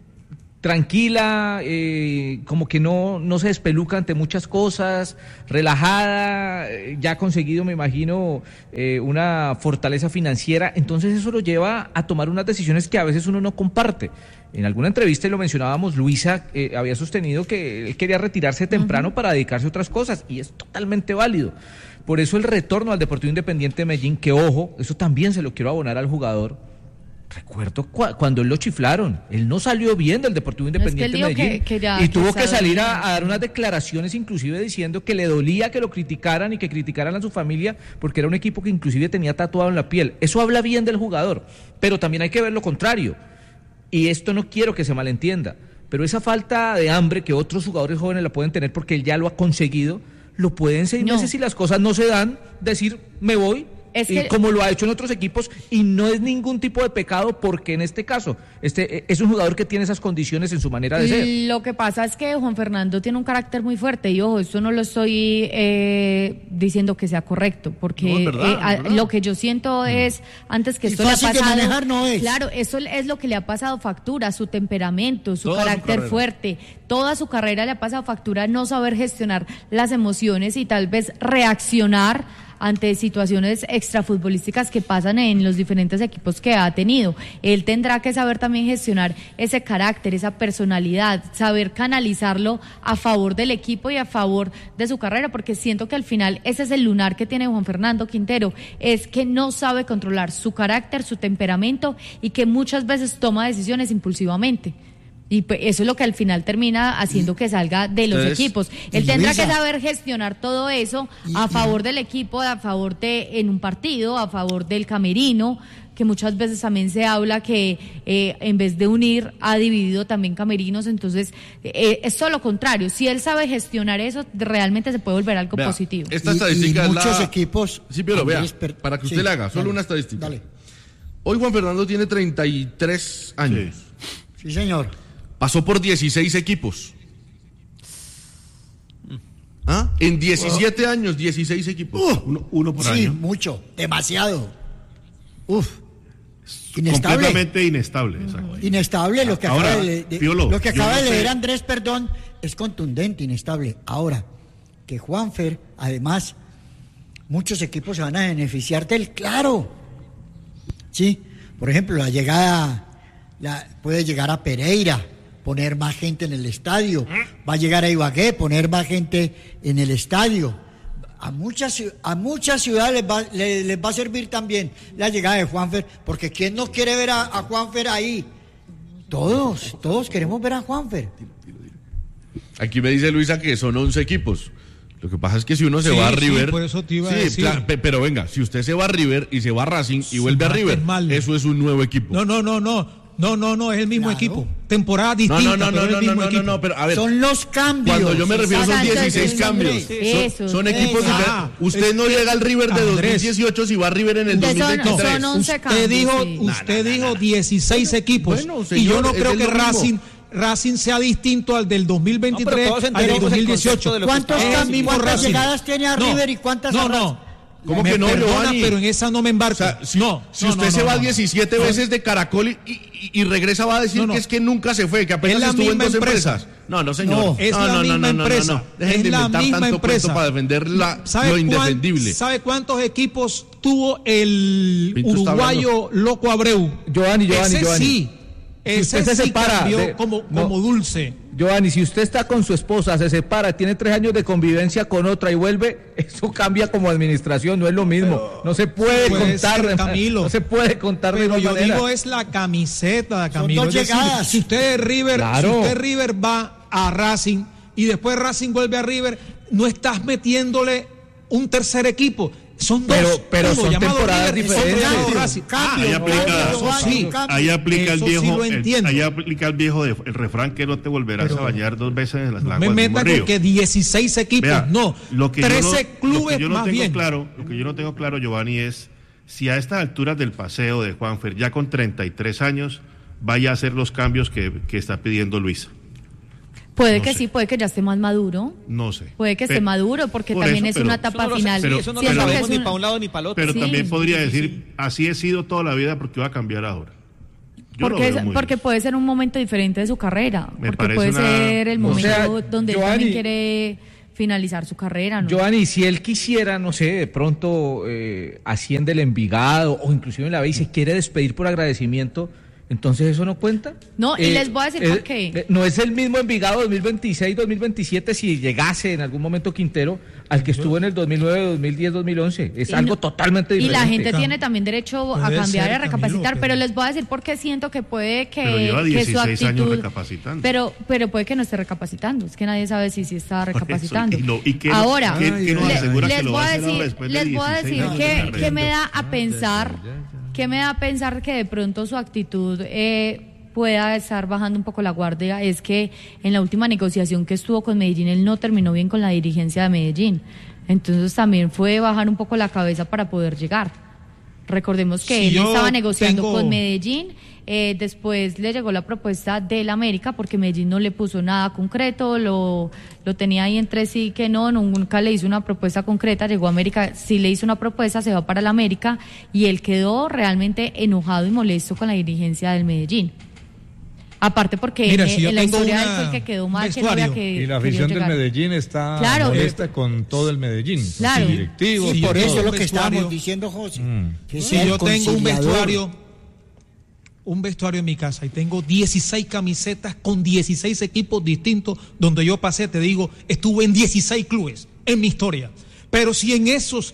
tranquila, eh, como que no, no se despeluca ante muchas cosas, relajada, eh, ya ha conseguido, me imagino, eh, una fortaleza financiera, entonces eso lo lleva a tomar unas decisiones que a veces uno no comparte. En alguna entrevista, y lo mencionábamos, Luisa eh, había sostenido que él quería retirarse temprano uh-huh. para dedicarse a otras cosas, y es totalmente válido. Por eso el retorno al Deportivo Independiente de Medellín, que ojo, eso también se lo quiero abonar al jugador. Recuerdo cu- cuando él lo chiflaron, él no salió bien del Deportivo Independiente no, es que Medellín que, que ya, y tuvo que, que salir a, a dar unas declaraciones inclusive diciendo que le dolía que lo criticaran y que criticaran a su familia porque era un equipo que inclusive tenía tatuado en la piel. Eso habla bien del jugador, pero también hay que ver lo contrario, y esto no quiero que se malentienda, pero esa falta de hambre que otros jugadores jóvenes la pueden tener porque él ya lo ha conseguido, lo pueden seis no. meses si las cosas no se dan, decir me voy. Es que, como lo ha hecho en otros equipos, y no es ningún tipo de pecado porque en este caso este es un jugador que tiene esas condiciones en su manera de ser. Lo que pasa es que Juan Fernando tiene un carácter muy fuerte y ojo, esto no lo estoy eh, diciendo que sea correcto, porque no, es verdad, eh, a, es verdad. Lo que yo siento es, antes que esto le ha pasado, manejar no es. Claro, eso es lo que le ha pasado factura, su temperamento, su toda carácter su fuerte, toda su carrera le ha pasado factura, no saber gestionar las emociones y tal vez reaccionar ante situaciones extrafutbolísticas que pasan en los diferentes equipos que ha tenido. Él tendrá que saber también gestionar ese carácter, esa personalidad, saber canalizarlo a favor del equipo y a favor de su carrera, porque siento que al final ese es el lunar que tiene Juan Fernando Quintero, es que no sabe controlar su carácter, su temperamento y que muchas veces toma decisiones impulsivamente. Y pues eso es lo que al final termina haciendo que salga de los Entonces, equipos. Él tendrá que saber gestionar todo eso a favor del equipo, a favor de en un partido, a favor del camerino, que muchas veces también se habla que eh, en vez de unir ha dividido también camerinos. Entonces eh, es todo lo contrario. Si él sabe gestionar eso, realmente se puede volver algo vea, positivo. Esta estadística y, y es muchos la... equipos. Sí, pero vea, para que usted sí, le haga, solo dale, una estadística. Dale. Hoy Juan Fernando tiene treinta y tres años. Sí, sí señor. Pasó por dieciséis equipos. ¿Ah? En diecisiete uh. años, dieciséis equipos. Uh, uno, uno por sí, año. Sí, mucho, demasiado. Uf. Inestable. Completamente inestable. Exacto. Inestable, lo que Ahora, acaba de, de, Piolo, lo que acaba no de leer sé. Andrés, perdón, es contundente, inestable. Ahora, que Juanfer, además, muchos equipos se van a beneficiar del claro. Sí, por ejemplo, la llegada, la, puede llegar a Pereira, poner más gente en el estadio, va a llegar a Ibagué, poner más gente en el estadio. A muchas, a muchas ciudades les va, les, les va a servir también la llegada de Juanfer, porque ¿quién no quiere ver a, a Juanfer ahí? Todos, todos queremos ver a Juanfer. Aquí me dice Luisa que son once equipos. Lo que pasa es que si uno se sí, va a sí, River... por eso te iba sí, a decir. Claro, pero venga, si usted se va a River y se va a Racing y vuelve a River, eso es un nuevo equipo. No, no, no, no. No, no, no, es el mismo claro. equipo. Temporada distinta, no, no, no, pero no, es el mismo no, no, equipo. no, no, pero a ver. Son los cambios. Cuando yo me refiero son dieciséis cambios. Eso, son, son equipos eso. diferentes. Ah, usted no llega al River de Andrés, dos mil dieciocho si va a River en el dos mil veintitrés. Son, son once usted cambios, dijo, sí. usted no, no, dijo no, no. dieciséis equipos. Bueno, señor, y yo no creo es que lo mismo. Racing Racing sea distinto al del dos mil veintitrés, no, al del dos mil dieciocho. De ¿Cuántos es el mismo ¿Cuántas Racing. llegadas tiene a No, River y cuántas no, a Racing? no. ¿Cómo Me que no, perdona, Giovanni? pero en esa no me embarco. O sea, si, no, si no, usted no, se no, va no. diecisiete No. veces de Caracol y, y, y regresa va a decir No, no. que es que nunca se fue, que apenas Es la estuvo en misma dos empresa. empresas. No, no, señor. No, es no, la no, misma no, no, no, empresa. no, no. Dejen Es de la inventar misma tanto empresa. cuento para defender la, ¿Sabe lo indefendible. Cuán, ¿Sabe cuántos equipos tuvo el Pinto está uruguayo Loco Abreu? Giovanni, Giovanni, ese Giovanni. sí. Si Ese usted se sí separa cambió de- como, no. como dulce. Giovanni, si usted está con su esposa, se separa, tiene tres años de convivencia con otra y vuelve, eso cambia como administración, no es lo mismo. No se puede puede contar, ser, de- Camilo. no se puede contar de Pero igual yo manera. digo es la camiseta, Camilo. dos Es decir, llegadas. si usted es River, Claro. si usted es River va a Racing y después Racing vuelve a River, no estás metiéndole un tercer equipo. Son dos. Pero- pero uno son llamado temporadas River, diferentes. otro llamado Cambio, Racing. cambio, ahí aplica- cambio, eso Giovanni, sí. cambio. Ahí aplica el Eso sí viejo, lo el- entiendo. ahí aplica el viejo de- el refrán que no te volverás Pero a bañar dos veces en las No aguas me del mismo metan río. con que dieciséis equipos, Vea, no, lo que yo trece no- lo clubes que yo no más tengo bien. claro, lo que yo no tengo claro, Giovanni, es si a estas alturas del paseo de Juanfer, ya con treinta y tres años, vaya a hacer los cambios que, que está pidiendo Luisa. Puede No que sé. sí, puede que ya esté más maduro. No sé. Puede que esté Pero- maduro, porque por también eso, es pero- una Eso etapa no lo sé, final. sí, eso no lo Siento que sabemos es ni un- para un lado ni para el otro. Pero Sí. también podría Sí, sí, decir, así he sido toda la vida, porque iba a cambiar ahora. Yo lo Porque, veo es- muy porque bien. puede ser un momento diferente de su carrera. Me porque parece puede una- ser el no momento sé. donde él Giovanni- también quiere finalizar su carrera, ¿no? Giovanni, si él quisiera, no sé, de pronto eh, asciende el Envigado o inclusive en la B y se quiere despedir por agradecimiento, entonces eso no cuenta. No, y les voy a decir por qué. eh, no es el mismo Envigado dos mil veintiséis dos mil veintisiete si llegase en algún momento Quintero al que estuvo en el dos mil nueve dos mil diez dos mil once. Es Y algo no- totalmente Y diferente. la gente Cam- tiene también derecho a puede cambiar y ser, a recapacitar, Camilo, pero pero- les voy a decir por qué siento que puede que, Pero lleva que su dieciséis años actitud... recapacitando. Pero, pero puede que no esté recapacitando, es que nadie sabe si sí está Por eso, recapacitando. y lo- y qué- Ahora, qué- qué nos le- asegura que les lo voy va a a hacer ahora decir, después de les voy a dieciséis decir años que, de que carrera? me da a pensar, que me da a pensar que de pronto su actitud... Eh, pueda estar bajando un poco la guardia, es que en la última negociación que estuvo con Medellín, él no terminó bien con la dirigencia de Medellín. Entonces también fue bajar un poco la cabeza para poder llegar. Recordemos que Si él yo estaba negociando tengo- con Medellín, eh, después le llegó la propuesta del América, porque Medellín no le puso nada concreto, lo, lo tenía ahí entre sí que no, nunca le hizo una propuesta concreta, llegó a América, sí le hizo una propuesta, se va para el América, y él quedó realmente enojado y molesto con la dirigencia del Medellín. Aparte porque Mira, en, si yo en la tengo historia una- él fue el que quedó un mal, que no había vestuario. que Y la querido afición del llegar. Medellín está Claro. molesta con todo el Medellín, con Claro. sus directivos, Sí, Si con por yo eso tengo es lo un que estábamos vestuario- diciendo, José. Mm. Que Si sea el yo tengo un conciliador. vestuario, un vestuario en mi casa y tengo dieciséis camisetas con dieciséis equipos distintos, donde yo pasé, te digo, estuve en dieciséis clubes en mi historia. Pero si en esos,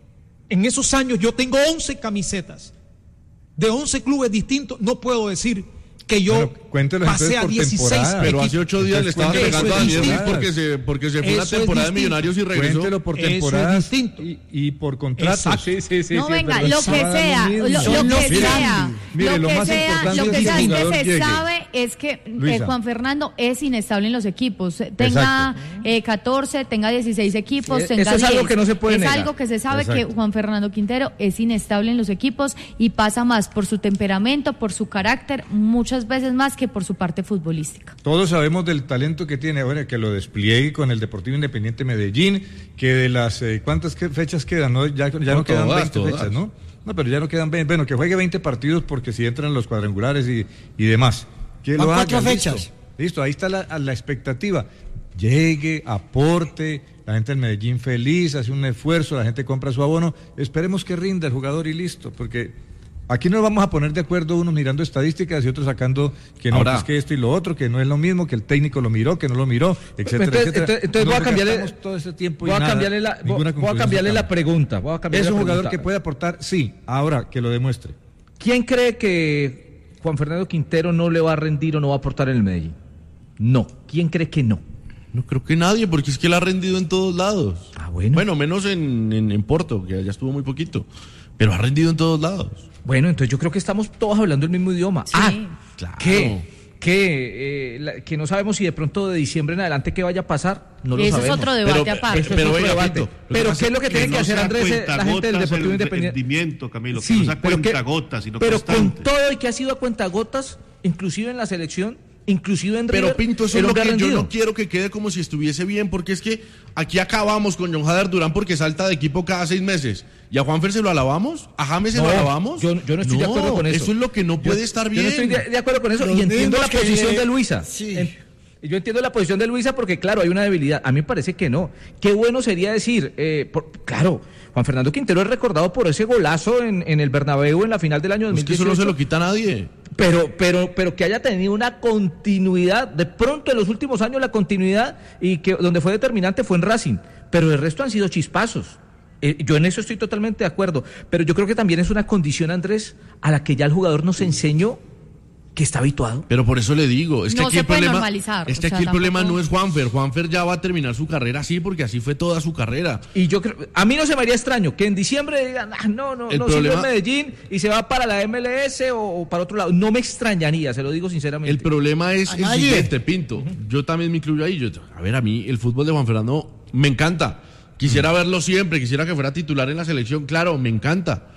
en esos años yo tengo once camisetas de once clubes distintos, no puedo decir que yo Bueno, cuéntelos pasé entonces a por dieciséis temporada. Pero equipos. hace ocho días le Entonces, estaban cuéntelo pegando por a Daniel temporadas. porque se, porque se fue Eso una es temporada de distinto. Millonarios y regresó. Cuéntelo por Eso es temporadas distinto. y, y por contratos. Exacto. Sí, sí, sí, No, sí, es venga, verdad. lo que Sábado sea, mismo. lo, Son lo los que grandes. sea, Mire, lo lo que más sea, importante lo es que que sea el es que jugador se llegue. sabe es que eh, Luisa. Juan Fernando es inestable en los equipos, tenga eh, catorce, tenga dieciséis equipos, Eh, tenga eso es algo diez. que no se puede Es negar. algo que se sabe Exacto. que Juan Fernando Quintero es inestable en los equipos y pasa más por su temperamento, por su carácter, muchas veces más que por su parte futbolística. Todos sabemos del talento que tiene, bueno, que lo despliegue con el Deportivo Independiente Medellín, que de las, eh, ¿cuántas que- fechas quedan? No, ya, ya no, No, quedan todas, veinte todas. fechas, ¿no? No, pero ya no quedan veinte, bueno, que juegue veinte partidos porque si entran los cuadrangulares y, y demás. Que Van lo cuatro haga, fechas. Listo, listo, ahí está la, la expectativa. Llegue, aporte, la gente del Medellín feliz, hace un esfuerzo, la gente compra su abono, esperemos que rinda el jugador y listo, porque... Aquí nos vamos a poner de acuerdo unos mirando estadísticas y otros sacando que no, Ahora- pues que esto y lo otro, que no es lo mismo, que el técnico lo miró, que no lo miró, etcétera, Entonces, etcétera. entonces- entonces voy a Nos cambiarle, desgastamos todo ese tiempo y voy a nada, cambiarle la, voy, ninguna voy a conclusión cambiarle la sacamos. pregunta. Voy a cambiarle Es un la jugador pregunta. que puede aportar, sí, ahora que lo demuestre. ¿Quién cree que Juan Fernando Quintero no le va a rendir o no va a aportar en el Medellín? No. ¿Quién cree que no? No creo que nadie, porque es que él ha rendido en todos lados. Ah, bueno. Bueno, menos en, en, en Porto, que allá estuvo muy poquito. Pero ha rendido en todos lados. Bueno, entonces yo creo que estamos todos hablando el mismo idioma. Sí. Ah, Claro. ¿qué? ¿Qué? Eh, la- que no sabemos si de pronto de diciembre en adelante qué vaya a pasar. No lo Eso es sabemos. otro debate Pero- aparte. Eso es Pero otro venga, debate. Pinto, lo que Pero pasa ¿qué es lo que Que tiene no que hacer sea Andrés, eh, la gente del cuentagotas Deportivo el Independiente? rendimiento, Camilo, que Sí, no sea pero que- cuentagotas, sino pero constante. con todo y que ha sido a cuentagotas, inclusive en la selección, inclusive en Pero River, Pinto, eso el es lo hombre ha que yo rendido. no quiero que quede como si estuviese bien, porque es que aquí acabamos con John Jader Durán porque salta de equipo cada seis meses. ¿Y a Juanfer se lo alabamos? ¿A James se No, lo alabamos? yo, yo no estoy de acuerdo con eso. Eso es lo que no Yo- puede estar bien. Yo no estoy de, de acuerdo con eso Los y entiendo la mismos que- posición de Luisa. Sí. En- yo entiendo la posición de Luisa porque, claro, hay una debilidad. A mí me parece que no. Qué bueno sería decir, eh, por- claro, Juan Fernando Quintero es recordado por ese golazo en, en el Bernabéu en la final del año dos Es mil que eso dieciocho. no se lo quita a nadie. Pero, pero, pero que haya tenido una continuidad, de pronto en los últimos años la continuidad, y que donde fue determinante fue en Racing, pero el resto han sido chispazos. Eh, yo en eso estoy totalmente de acuerdo, pero yo creo que también es una condición, Andrés, a la que ya el jugador nos enseñó que está habituado. Pero por eso le digo, es que No aquí se el puede problema, normalizar, es que o sea, aquí el problema tampoco- no es Juanfer. Juanfer ya va a terminar su carrera así porque así fue toda su carrera. Y yo creo, a mí no se me haría extraño que en diciembre digan, ah, no, no, El no problema- sigue en Medellín y se va para la M L S o, o para otro lado. No me extrañaría, se lo digo sinceramente. El problema es A el nadie. siguiente, Pinto. Yo también me incluyo ahí. Yo, a ver, a mí el fútbol de Juan Fernando me encanta. Quisiera verlo siempre, quisiera que fuera titular en la selección, claro, me encanta.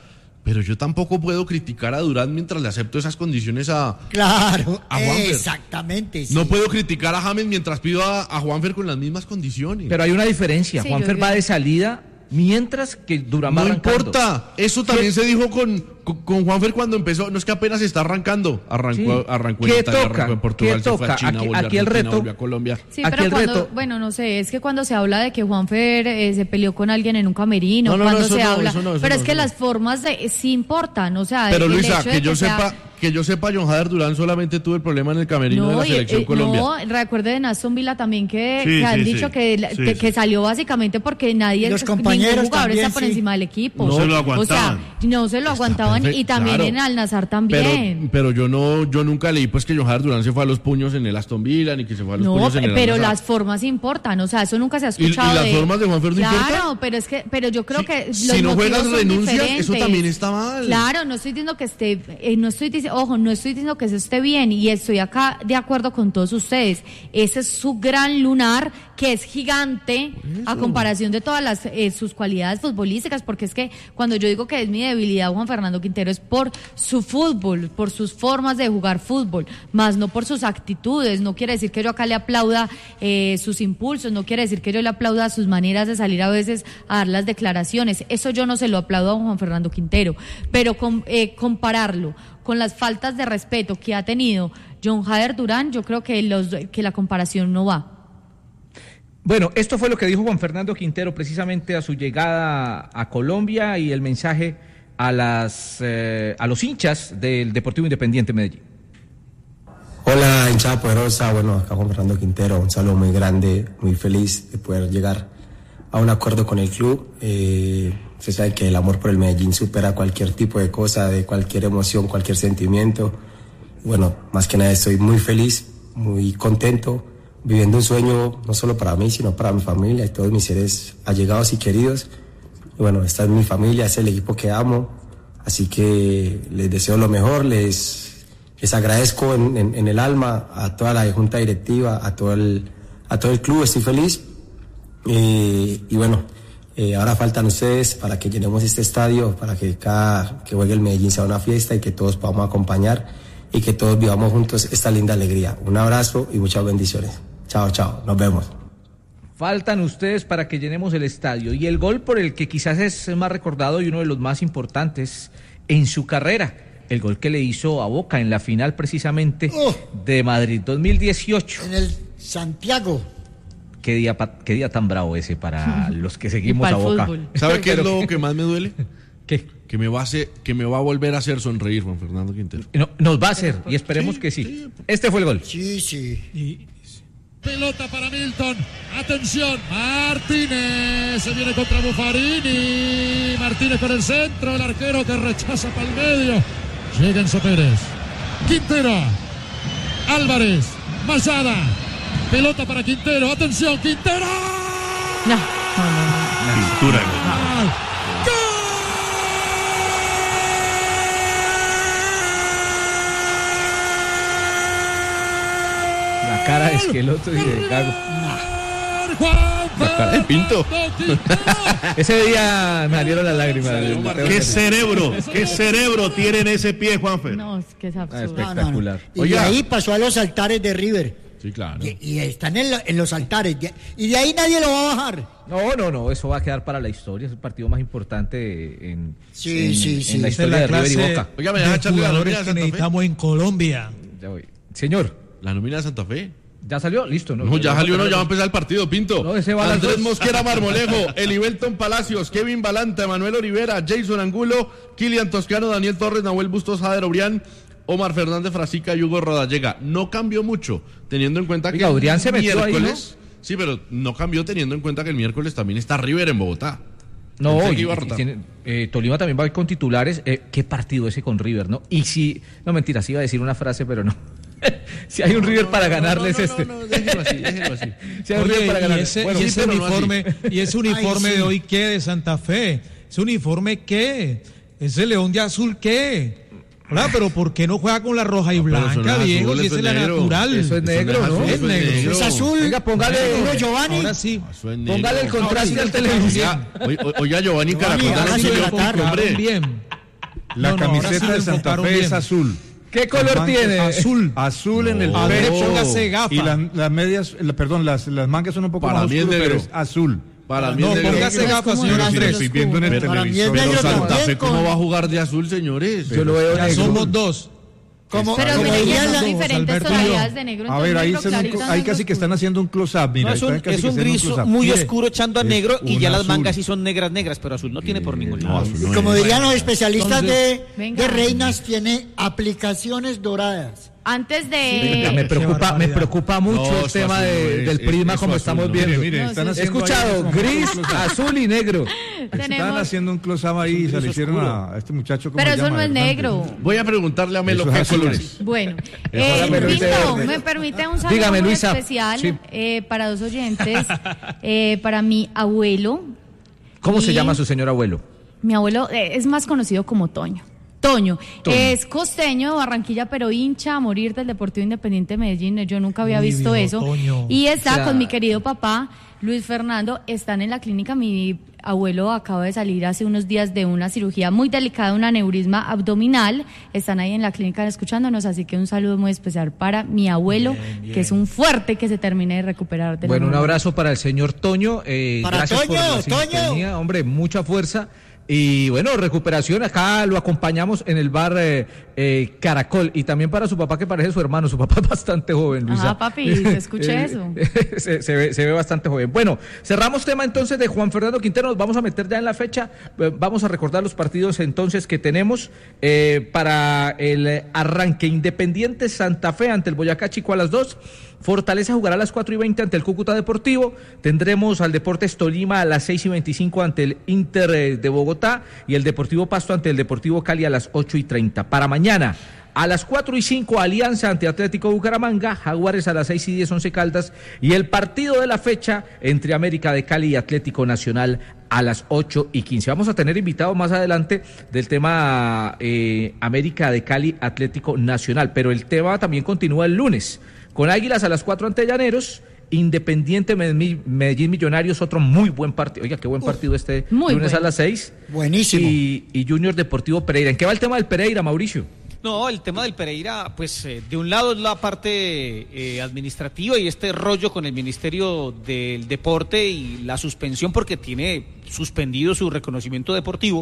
Pero yo tampoco puedo criticar a Durán mientras le acepto esas condiciones a, Claro, a Juanfer. exactamente. Sí. No puedo criticar a James mientras pido a, a Juanfer con las mismas condiciones. Pero hay una diferencia. Sí, Juanfer yo- va de salida mientras que Durán va No arrancando. importa, eso también se dijo con, con, con Juanfer cuando empezó, no es que apenas está arrancando, arrancó, Sí. arrancó en ¿Qué Italia, toca? arrancó en Portugal, ¿Qué se fue a toca? China, Aquí- volvió a aquí el Argentina, reto- volvió a Colombia. Sí, Aquí pero el cuando, reto- bueno, no sé, es que cuando se habla de que Juanfer eh, se peleó con alguien en un camerino, No, no, no, cuando eso se no, habla, eso no, eso pero no, es que eso no. las formas de, sí importan, o sea, Pero el Luisa, hecho de que yo sea- sepa, que yo sepa, John Jader Durán solamente tuvo el problema en el camerino de la y- selección eh, Colombia. no, recuerde de Aston Villa también que, Sí, que han sí, dicho sí. que, la- Sí, que, sí. que salió básicamente porque nadie, Y los ningún compañeros jugador también, está por sí. encima del equipo. No se lo O aguantaban. sea, no se lo aguantaban perfecto, y también claro. en Al Nassr Pero, también. pero yo no, yo nunca leí pues que John Jader Durán se fue a los puños en el Aston Villa, ni que se fue a los No, puños en el pero Al Nassr. las formas importan, o sea, eso nunca se ha ¿Y- y escuchado. las de- formas de Juanfer no Claro, importan? pero es que, pero yo creo Si- que los si no juegas, motivos son renuncias, eso diferentes. también está mal. Claro, no estoy diciendo que esté, eh, no estoy diciendo, ojo, no estoy diciendo que eso esté bien y estoy acá de acuerdo con todos ustedes. Ese es su gran lunar que es gigante a comparación de todas las eh, sus cualidades futbolísticas, porque es que cuando yo digo que es mi debilidad Juan Fernando Quintero es por su fútbol, por sus formas de jugar fútbol, más no por sus actitudes. No quiere decir que yo acá le aplauda eh, sus impulsos, no quiere decir que yo le aplauda sus maneras de salir a veces a dar las declaraciones. Eso yo no se lo aplaudo a Juan Fernando Quintero, pero con, eh, compararlo con las faltas de respeto que ha tenido John Jader Durán, yo creo que los que la comparación no va. Bueno, esto fue lo que dijo Juan Fernando Quintero precisamente a su llegada a Colombia y el mensaje a las eh, a los hinchas del Deportivo Independiente Medellín. Hola, hinchada poderosa. Bueno, acá Juan Fernando Quintero, un saludo muy grande, muy feliz de poder llegar a un acuerdo con el club. Eh, usted sabe que el amor por el Medellín supera cualquier tipo de cosa, de cualquier emoción, cualquier sentimiento. Bueno, más que nada estoy muy feliz, muy contento, viviendo un sueño no solo para mí, sino para mi familia y todos mis seres allegados y queridos. Y bueno, esta es mi familia, es el equipo que amo, así que les deseo lo mejor, les, les agradezco en, en, en el alma a toda la junta directiva, a todo el, a todo el club, estoy feliz. Eh, y bueno, eh, ahora faltan ustedes para que llenemos este estadio, para que cada que juegue el Medellín sea una fiesta y que todos podamos acompañar y que todos vivamos juntos esta linda alegría. Un abrazo y muchas bendiciones. Chao, chao, nos vemos. Faltan ustedes para que llenemos el estadio. Y el gol por el que quizás es más recordado y uno de los más importantes en su carrera, el gol que le hizo a Boca en la final precisamente Oh. de Madrid dos mil dieciocho. En el Santiago. Qué día, pa- qué día tan bravo ese para los que seguimos Y a para el Boca. fútbol. ¿Sabe qué es Pero- lo que más me duele? ¿Qué? Que me va a hacer, que me va a volver a hacer sonreír Juan Fernando Quintero. No, nos va a hacer y esperemos que sí. Este fue el gol. Sí, sí. Y Pelota para Milton. Atención. Martínez. Se viene contra Buffarini. Martínez con el centro. El arquero que rechaza para el medio. Llega Enzo Pérez. Quintero. Álvarez. Mayada. Pelota para Quintero. Atención. Quintero. No, no, no. Pintura. La cara de Esqueloto y de Gago. Juan La cara de Pinto. Fernando Quintero. Ese día me salieron las lágrimas. ¿Qué cerebro? ¿Qué cerebro tiene en ese pie, Juanfer? No, es que es absurdo. No, no, no. Espectacular. Y Oiga. de ahí pasó a los altares de River. Sí, claro. Y, y están en, lo- en los altares. Y de ahí nadie lo va a bajar. No, no, no, eso va a quedar para la historia. Es el partido más importante en, Sí, en- sí, en sí. la esa es historia la de River y clase Boca. Oiga, me deja de echarle la jugadores nómina de que Santa Fe. necesitamos en Colombia. Ya voy. Señor, La nómina de Santa Fe. ¿ya salió? Listo. No, ya salió, no, ya va a empezar el partido, Pinto. No, ese va a las Andrés dos. Mosquera Marmolejo, Elibelton Palacios, Kevin Balanta, Manuel Olivera, Jason Angulo, Kilian Toscano, Daniel Torres, Nahuel Bustos, Jader Obrián, Omar Fernández Frasica y Hugo Rodallega. No cambió mucho, teniendo en cuenta que Oiga, Obrián se metió ahí, miércoles. Sí, pero no cambió teniendo en cuenta que el miércoles también está River en Bogotá. No, Pensé que y- iba a y rotar. tiene- eh, Tolima también va a ir con titulares. Eh, ¿Qué partido ese con River, no? Y si, no mentira, sí iba a decir una frase, pero no. Si hay un River para ganarles este. No, no, déjelo así, déjelo así. Si hay un River Oye, para y ganarles. ese, Bueno, y sí, ese pero no uniforme, y ese uniforme Ay, sí. de hoy, ¿qué? De Santa Fe. ¿Ese uniforme qué? ¿Ese león de azul qué? Hola, pero ¿por qué no juega con la roja y No, pero eso no blanca, es Diego? azul, Si eso esa es es la negro. natural. Eso es negro, no es ¿no? azul, Es eso es negro. negro. Es azul. Venga, póngale. Seguro, Giovanni. Ahora sí. Eso es negro. Póngale el contraste Ahora al sí, televisor. Oiga, oiga, Giovanni Giovanni, Caracol, ahora no sí se me dio la con tarde. hombre. Bien. La No, no, camiseta ahora sí de lo Santa enfocaron Fe bien. es azul. ¿Qué color Las tiene? mangas- Azul. Azul en el A ver, pecho. póngase gafa. Y la- las medias, la- perdón, las, las mangas son un poco Para más mí es oscuras, pero negro. es azul. Para mí No, es negro. póngase Negro. gafas, Es como señor un Andrés. Estoy viendo en el Para mí es televisor. Pero negro Santa también, Fe, ¿cómo con- va a jugar de azul, señores? Yo lo veo Ya negro. somos dos. Como, Pero como mire, diría ya la- son diferentes Alberto, tonalidades de negro. A entonces ver, ahí, negro se- clarito, ahí negro casi que están oscuro. haciendo un close-up. Mira, No, es un, están casi es que un haciendo gris close-up. muy Mire, oscuro echando a es negro y un ya las azul. mangas sí son negras, negras, pero azul no tiene por ningún No, lado. azul no y como es. dirían los especialistas de, Venga. de reinas, tiene aplicaciones doradas. Antes Me de... preocupa, me barbaridad. preocupa mucho No, el eso tema azul no de- es, del es- prisma eso como azul estamos no. viendo. Mire, mire, No, están sí, He haciendo escuchado ahí como gris, un close-up. azul y negro. Están tenemos... haciendo un close-up ahí y se le gris hicieron oscuro. a este muchacho. ¿cómo Pero se eso llama? no es Hernández. negro. Voy a preguntarle a Melo Eso qué es azul. colores. Bueno, Ahora eh, me lo dice Pinto, verde. me permite un saludo Dígame, muy Luisa. especial Sí. eh, para dos oyentes, eh, para mi abuelo. ¿Cómo se y llama su señor abuelo? Mi abuelo eh, es más conocido como Toño. Toño, Toño. es costeño de Barranquilla, pero hincha a morir del Deportivo Independiente de Medellín. Yo nunca había Uy, visto viejo eso. Toño. Y está O sea- con mi querido papá, Luis Fernando. Están en la clínica. Mi abuelo acaba de salir hace unos días de una cirugía muy delicada, un aneurisma abdominal. Están ahí en la clínica escuchándonos, así que un saludo muy especial para mi abuelo, Bien, bien. que es un fuerte que se termine de recuperar de la Bueno, un neumonía. abrazo para el señor Toño. eh, Para gracias por Toño, la Toño. sintonía, hombre, mucha fuerza. Y bueno, recuperación, acá lo acompañamos en el bar eh, eh, Caracol. Y también para su papá, que parece su hermano. Su papá es bastante joven, Luisa. Ajá, papi, te escuché eso. se, se ve, se ve bastante joven. Bueno, cerramos tema entonces de Juan Fernando Quintero. Nos vamos a meter ya en la fecha. Eh, Vamos a recordar los partidos entonces que tenemos eh, para el arranque. Independiente Santa Fe ante el Boyacá Chico a las dos. Fortaleza jugará a las cuatro y veinte ante el Cúcuta Deportivo. Tendremos al Deportes Tolima a las seis y veinticinco ante el Inter eh, de Bogotá y el Deportivo Pasto ante el Deportivo Cali a las ocho y treinta. Para mañana, a las cuatro y cinco, Alianza ante Atlético Bucaramanga, Jaguares a las seis y diez, Once Caldas, y el partido de la fecha entre América de Cali y Atlético Nacional a las ocho y quince. Vamos a tener invitado más adelante del tema eh, América de Cali, Atlético Nacional, pero el tema también continúa el lunes, con Águilas a las cuatro ante Llaneros, Independiente Medellín, Medellín Millonarios, otro muy buen partido. Oiga, qué buen partido este muy lunes bueno. a las seis. Buenísimo. Y, y Junior Deportivo Pereira. ¿En qué va el tema del Pereira, Mauricio? No, el tema del Pereira, pues eh, de un lado es la parte eh, administrativa y este rollo con el Ministerio del Deporte y la suspensión porque tiene suspendido su reconocimiento deportivo,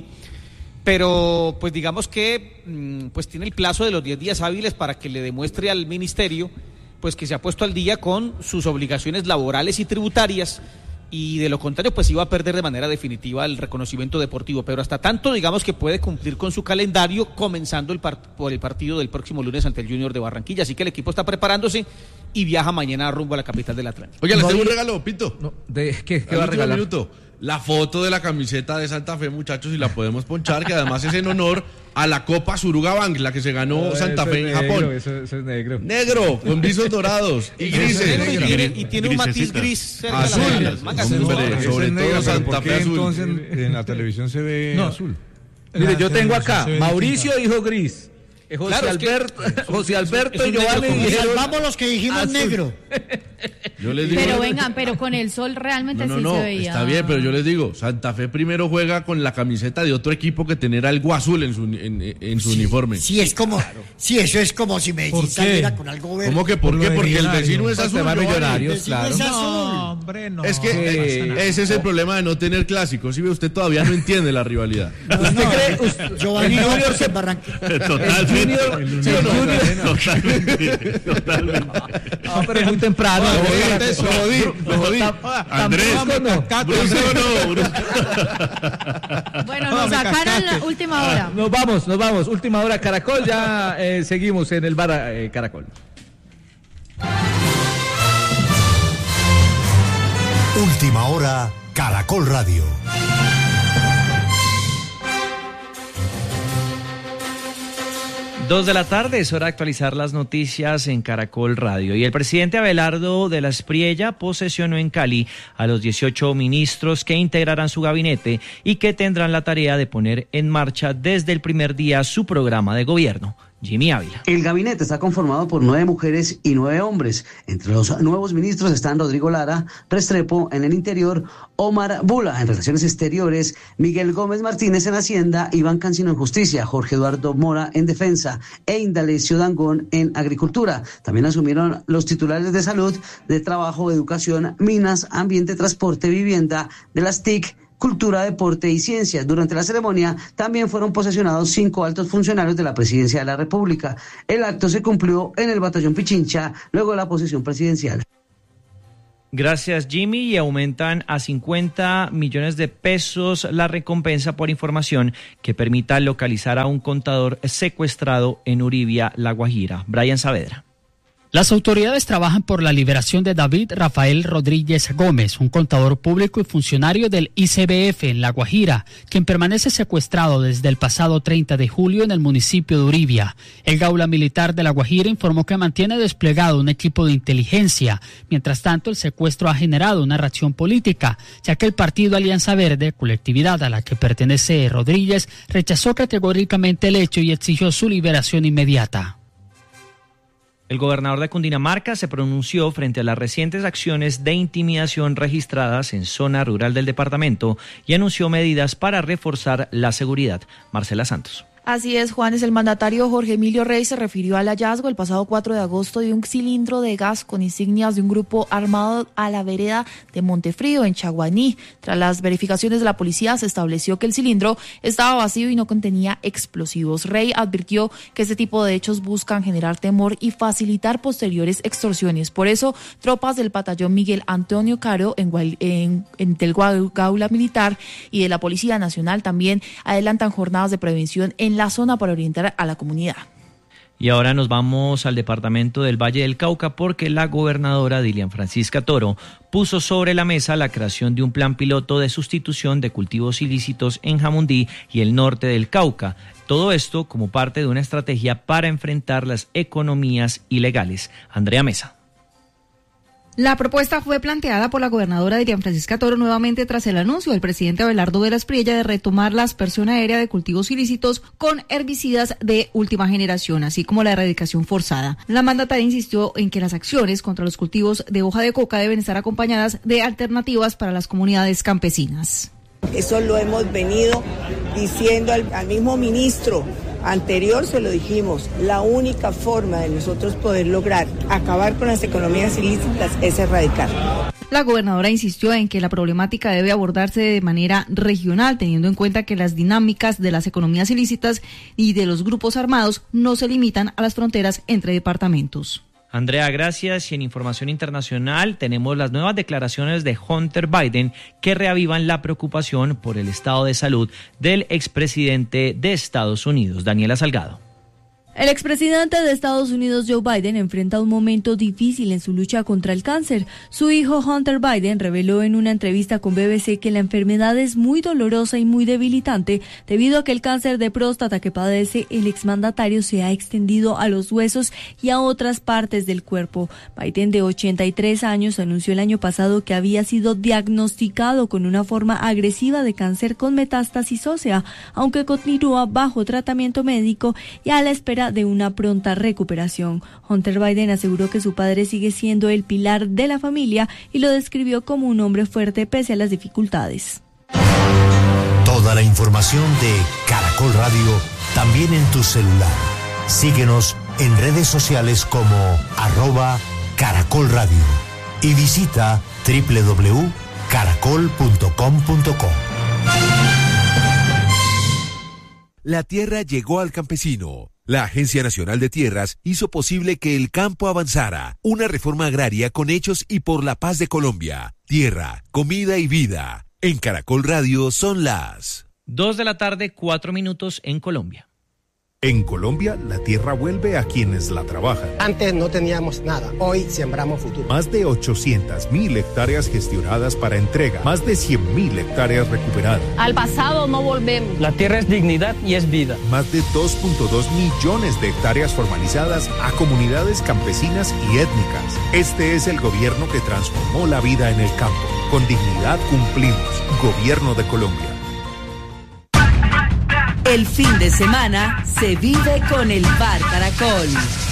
pero pues digamos que mm, pues tiene el plazo de los diez días hábiles para que le demuestre al Ministerio pues que se ha puesto al día con sus obligaciones laborales y tributarias, y de lo contrario pues iba a perder de manera definitiva el reconocimiento deportivo, pero hasta tanto digamos que puede cumplir con su calendario, comenzando el part- por el partido del próximo lunes ante el Junior de Barranquilla, así que el equipo está preparándose y viaja mañana rumbo a la capital del Atlántico. Oye, les No tengo un había- regalo, Pinto. No, de, ¿qué, qué Al va a último regalar? minuto. La foto de la camiseta de Santa Fe, muchachos, y la podemos ponchar, que además es en honor a la Copa Suruga Bank, la que se ganó No, Santa eso Fe es en negro, Japón. Eso, eso es negro. Negro, con visos dorados y grises. Negro y tiene, y tiene un matiz Grisecita. gris cerca Azul. de las mangas. Azul. No, Hombre, Ese sobre es todo negro, pero Santa ¿por Fe qué azul. entonces en, en la televisión se ve No. azul? Mire, La yo tengo televisión acá, se ve Mauricio distinta. dijo gris. Eh, José Claro, es que- Alberto, José Alberto es un y negro Giovanni con- dijeron Salvamos los que dijimos azul. negro. Yo les digo, Pero vengan, pero con el sol realmente no, no, sí no, se veía. está bien, pero yo les digo, Santa Fe primero juega con la camiseta de otro equipo que tener algo azul en su, en, en su uniforme. Sí, es como, sí, eso es como si Medellín ¿Por qué? saliera con algo verde. ¿Cómo que por Por qué? lo de Porque el Millonarios. vecino es Por azul. tema Giovanni. Millonarios, El vecino claro. es azul. No, hombre, no. Es que no eh, pasa nada. ese es el problema de no tener clásicos. Si ve, usted todavía no entiende la rivalidad. ¿Usted cree? Usted- Giovanni el Junior López se- en Barranquilla. Totalmente. Junior- sí, el Junior- Totalmente. Totalmente. No, pero es muy temprano. No, Oiga, fíjate eso, lo jodí, lo jodí. Tam- Andrés, tampoco no. Bruce no, Bruce. Bueno, No, nos me sacaron la cascaste. última hora. Nos vamos, nos vamos. Última hora, Caracol. Ya eh, seguimos en el bar eh, Caracol. Última hora, Caracol Radio. Dos de la tarde, es hora de actualizar las noticias en Caracol Radio. Y el presidente Abelardo de la Espriella posesionó en Cali a los dieciocho ministros que integrarán su gabinete y que tendrán la tarea de poner en marcha desde el primer día su programa de gobierno. Jimmy Ávila. El gabinete está conformado por nueve mujeres y nueve hombres. Entre los nuevos ministros están Rodrigo Lara Restrepo en el Interior, Omar Bula en Relaciones Exteriores, Miguel Gómez Martínez en Hacienda, Iván Cancino en Justicia, Jorge Eduardo Mora en Defensa e Indalecio Dangond en Agricultura. También asumieron los titulares de Salud, de Trabajo, Educación, Minas, Ambiente, Transporte, Vivienda, de las T I C, Cultura, Deporte y Ciencias. Durante la ceremonia también fueron posesionados cinco altos funcionarios de la Presidencia de la República. El acto se cumplió en el Batallón Pichincha luego de la posesión presidencial. Gracias, Jimmy. Y aumentan a cincuenta millones de pesos la recompensa por información que permita localizar a un contador secuestrado en Uribia, La Guajira. Brian Saavedra. Las autoridades trabajan por la liberación de David Rafael Rodríguez Gómez, un contador público y funcionario del I C B F en La Guajira, quien permanece secuestrado desde el pasado treinta de julio en el municipio de Uribia. El Gaula Militar de La Guajira informó que mantiene desplegado un equipo de inteligencia. Mientras tanto, el secuestro ha generado una reacción política, ya que el partido Alianza Verde, colectividad a la que pertenece Rodríguez, rechazó categóricamente el hecho y exigió su liberación inmediata. El gobernador de Cundinamarca se pronunció frente a las recientes acciones de intimidación registradas en zona rural del departamento y anunció medidas para reforzar la seguridad. Marcela Santos. Así es, Juanes. El mandatario Jorge Emilio Rey se refirió al hallazgo el pasado cuatro de agosto de un cilindro de gas con insignias de un grupo armado a la vereda de Montefrío, en Chaguaní. Tras las verificaciones de la policía, se estableció que el cilindro estaba vacío y no contenía explosivos. Rey advirtió que este tipo de hechos buscan generar temor y facilitar posteriores extorsiones. Por eso, tropas del batallón Miguel Antonio Caro en, en, en del Gaula Militar y de la Policía Nacional también adelantan jornadas de prevención en la zona para orientar a la comunidad. Y ahora nos vamos al departamento del Valle del Cauca porque la gobernadora Dilian Francisca Toro puso sobre la mesa la creación de un plan piloto de sustitución de cultivos ilícitos en Jamundí y el norte del Cauca. Todo esto como parte de una estrategia para enfrentar las economías ilegales. Andrea Mesa. La propuesta fue planteada por la gobernadora Dilian Francisca Toro nuevamente tras el anuncio del presidente Abelardo Velas Priella de retomar la aspersión aérea de cultivos ilícitos con herbicidas de última generación, así como la erradicación forzada. La mandataria insistió en que las acciones contra los cultivos de hoja de coca deben estar acompañadas de alternativas para las comunidades campesinas. Eso lo hemos venido diciendo al, al mismo ministro anterior, se lo dijimos, la única forma de nosotros poder lograr acabar con las economías ilícitas es erradicar. La gobernadora insistió en que la problemática debe abordarse de manera regional, teniendo en cuenta que las dinámicas de las economías ilícitas y de los grupos armados no se limitan a las fronteras entre departamentos. Andrea, gracias. Y en información internacional tenemos las nuevas declaraciones de Hunter Biden que reavivan la preocupación por el estado de salud del expresidente de Estados Unidos, Daniela Salgado. El expresidente de Estados Unidos, Joe Biden, enfrenta un momento difícil en su lucha contra el cáncer. Su hijo Hunter Biden reveló en una entrevista con B B C que la enfermedad es muy dolorosa y muy debilitante debido a que el cáncer de próstata que padece el exmandatario se ha extendido a los huesos y a otras partes del cuerpo. Biden, de ochenta y tres años, anunció el año pasado que había sido diagnosticado con una forma agresiva de cáncer con metástasis ósea, aunque continúa bajo tratamiento médico y a la espera de una pronta recuperación. Hunter Biden aseguró que su padre sigue siendo el pilar de la familia y lo describió como un hombre fuerte pese a las dificultades. Toda la información de Caracol Radio también en tu celular. Síguenos en redes sociales como arroba Caracol Radio y visita doble u doble u doble u punto caracol punto com punto co. La tierra llegó al campesino. La Agencia Nacional de Tierras hizo posible que el campo avanzara. Una reforma agraria con hechos y por la paz de Colombia. Tierra, comida y vida. En Caracol Radio son las dos de la tarde, cuatro minutos en Colombia. En Colombia, la tierra vuelve a quienes la trabajan. Antes no teníamos nada, hoy sembramos futuro. Más de ochocientas mil hectáreas gestionadas para entrega, más de cien mil hectáreas recuperadas. Al pasado no volvemos. La tierra es dignidad y es vida. Más de dos punto dos millones de hectáreas formalizadas a comunidades campesinas y étnicas. Este es el gobierno que transformó la vida en el campo. Con dignidad cumplimos. Gobierno de Colombia. El fin de semana se vive con el Bar Caracol.